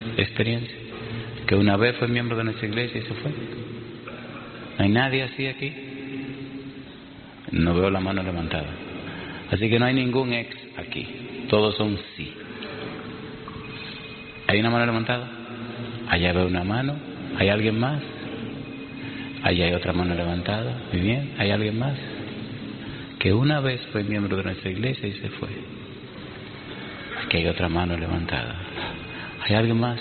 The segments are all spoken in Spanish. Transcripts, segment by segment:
experiencia? Que una vez fue miembro de nuestra iglesia y se fue. ¿No hay nadie así aquí? No veo la mano levantada. Así que no hay ningún ex aquí. Todos son sí. ¿Hay una mano levantada? Allá veo una mano. ¿Hay alguien más? Allá hay otra mano levantada. Muy bien. ¿Hay alguien más? Que una vez fue miembro de nuestra iglesia y se fue. Aquí hay otra mano levantada. ¿Hay alguien más?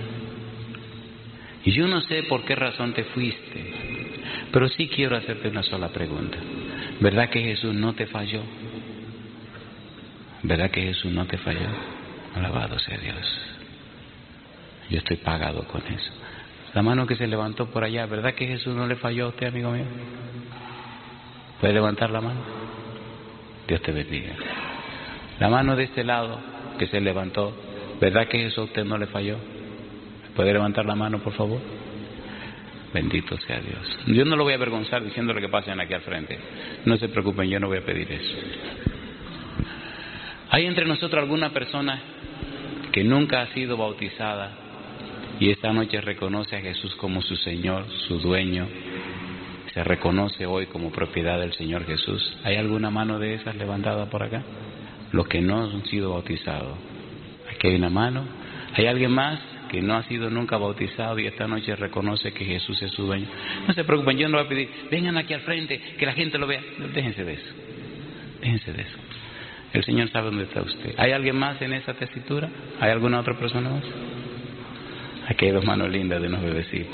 Y yo no sé por qué razón te fuiste, pero sí quiero hacerte una sola pregunta. ¿Verdad que Jesús no te falló? ¿Verdad que Jesús no te falló? Alabado sea Dios. Yo estoy pagado con eso. La mano que se levantó por allá, ¿verdad que Jesús no le falló a usted, amigo mío? ¿Puede levantar la mano? Dios te bendiga. La mano de este lado que se levantó, ¿verdad que Jesús a usted no le falló? ¿Puede levantar la mano, por favor? Bendito sea Dios. Yo no lo voy a avergonzar diciéndole que pasen aquí al frente. No se preocupen, yo no voy a pedir eso. ¿Hay entre nosotros alguna persona que nunca ha sido bautizada y esta noche reconoce a Jesús como su Señor, su dueño? Se reconoce hoy como propiedad del Señor Jesús. ¿Hay alguna mano de esas levantada por acá? Los que no han sido bautizados. Aquí hay una mano. ¿Hay alguien más que no ha sido nunca bautizado y esta noche reconoce que Jesús es su dueño? No se preocupen, yo no voy a pedir, vengan aquí al frente, que la gente lo vea. Déjense de eso. Déjense de eso. El Señor sabe dónde está usted. ¿Hay alguien más en esa tesitura? ¿Hay alguna otra persona más? Aquí hay dos manos lindas de unos bebecitos.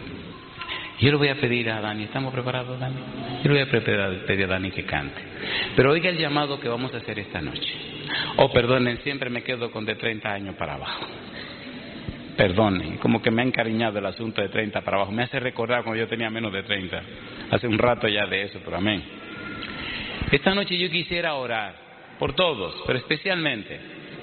Yo le voy a pedir a Dani, ¿estamos preparados, Dani? Yo le voy a pedir a Dani que cante. Pero oiga el llamado que vamos a hacer esta noche. Oh, perdonen, siempre me quedo con de 30 años para abajo. Perdonen, como que me ha encariñado el asunto de 30 para abajo. Me hace recordar cuando yo tenía menos de 30. Hace un rato ya de eso, pero amén. Esta noche yo quisiera orar por todos, pero especialmente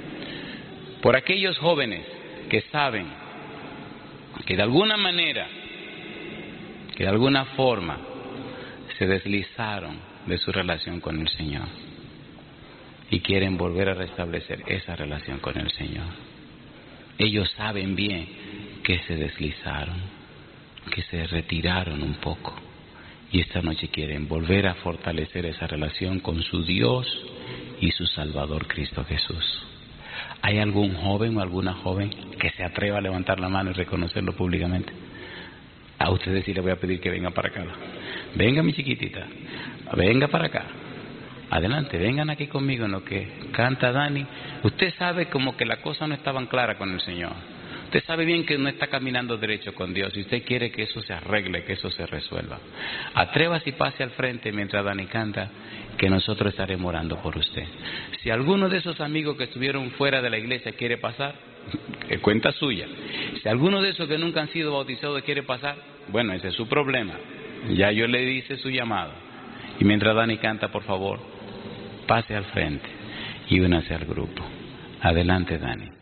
por aquellos jóvenes que saben que de alguna manera, que de alguna forma se deslizaron de su relación con el Señor y quieren volver a restablecer esa relación con el Señor. Ellos saben bien que se deslizaron, que se retiraron un poco y esta noche quieren volver a fortalecer esa relación con su Dios y su Salvador Cristo Jesús. ¿Hay algún joven o alguna joven que se atreva a levantar la mano y reconocerlo públicamente? A ustedes sí les voy a pedir que vengan para acá. Venga, mi chiquitita, venga para acá. Adelante, vengan aquí conmigo en lo que canta Dani. Usted sabe como que la cosa no estaban clara con el Señor. Usted sabe bien que no está caminando derecho con Dios y usted quiere que eso se arregle, que eso se resuelva. Atrévase y pase al frente mientras Dani canta, que nosotros estaremos orando por usted. Si alguno de esos amigos que estuvieron fuera de la iglesia quiere pasar, es cuenta suya. Si alguno de esos que nunca han sido bautizados quiere pasar, bueno, ese es su problema. Ya yo le hice su llamado. Y mientras Dani canta, por favor, pase al frente y únase al grupo. Adelante, Dani.